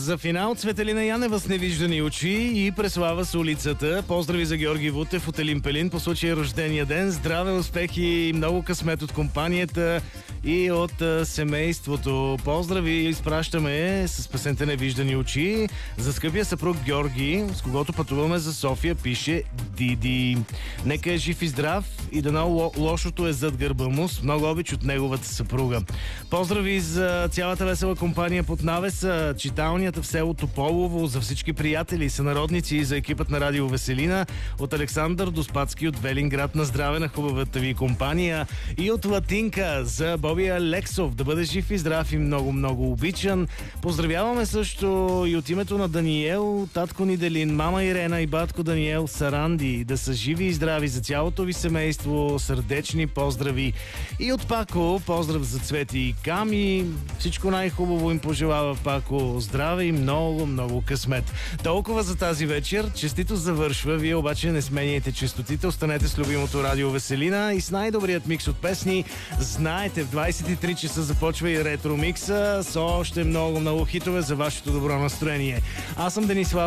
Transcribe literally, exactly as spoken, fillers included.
За финал Цветелина Янева с невиждани очи и преслава с улицата. Поздрави за Георги Вутев от Елин Пелин по случай рождения ден. Здраве, успехи и много късмет от компанията и от а, семейството. Поздрави изпращаме с песента Невиждани очи за скъпия съпруг Георги, с когото пътуваме за София, пише Диди. Нека е жив и здрав и дано лошото е зад гърба му, с много обич от неговата съпруга. Поздрави за цялата весела компания под навеса, читалнията в село Тополово, за всички приятели и сънародници и за екипът на Радио Веселина, от Александър Доспадски от Велинград, на здраве на хубавата ви компания, и от Латинка за Боби Алексов, да бъде жив и здрав и много-много обичан. Поздравяваме също и от името на Даниел, татко Ниделин, мама Ирена и батко Даниел Саранди, да са живи и здрави за цялото ви семейство, сърдечни поздрави. И от Пако, поздрав за Цвети и Ками, всичко най-хубаво им пожелава Пако, здраве и много-много късмет. Толкова за тази вечер, честито завършва, вие обаче не сменяйте честотите, останете с любимото Радио Веселина и с най-добрият микс от песни. Знаете, в двайсет и три часа започва и ретро микса с още много-много хитове за вашето добро настроение. Аз съм Денис Слав.